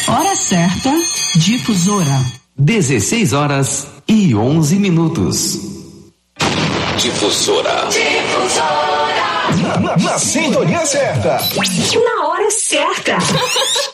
Hora certa, Difusora. 16h11. Difusora. Na sintonia certa. Na hora certa.